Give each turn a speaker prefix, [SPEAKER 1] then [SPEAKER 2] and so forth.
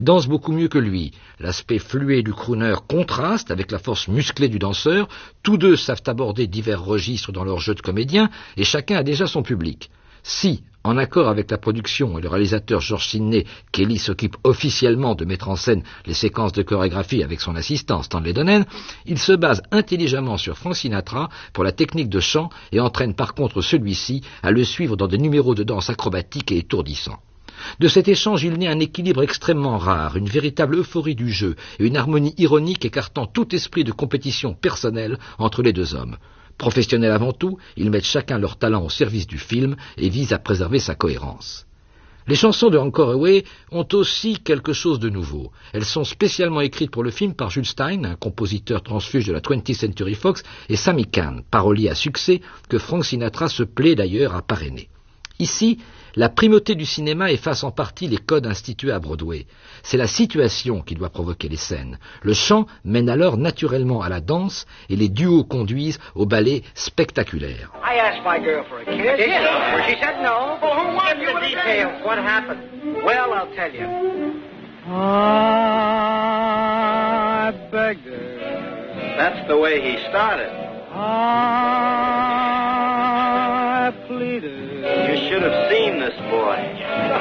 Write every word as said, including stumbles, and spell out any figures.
[SPEAKER 1] dansent beaucoup mieux que lui. L'aspect fluet du crooner contraste avec la force musclée du danseur. Tous deux savent aborder divers registres dans leur jeu de comédien, et chacun a déjà son public. Si, en accord avec la production et le réalisateur George Sidney, Kelly s'occupe officiellement de mettre en scène les séquences de chorégraphie avec son assistant Stanley Donen, il se base intelligemment sur Frank Sinatra pour la technique de chant et entraîne par contre celui-ci à le suivre dans des numéros de danse acrobatiques et étourdissants. De cet échange, il naît un équilibre extrêmement rare, une véritable euphorie du jeu et une harmonie ironique écartant tout esprit de compétition personnelle entre les deux hommes. Professionnels avant tout, ils mettent chacun leur talent au service du film et visent à préserver sa cohérence. Les chansons de Encore Away ont aussi quelque chose de nouveau. Elles sont spécialement écrites pour le film par Jules Stein, un compositeur transfuge de la twentieth Century Fox, et Sammy Cahn, parolier à succès que Frank Sinatra se plaît d'ailleurs à parrainer. Ici, la primauté du cinéma efface en partie les codes institués à Broadway. C'est la situation qui doit provoquer les scènes. Le chant mène alors naturellement à la danse et les duos conduisent au ballet spectaculaire.
[SPEAKER 2] I asked my girl for a kiss. Did you? Well, she said no. Well, who won? Give the details. What happened? Well, I'll tell you. I begged her. That's the way he started. I pleaded. You should have seen this boy.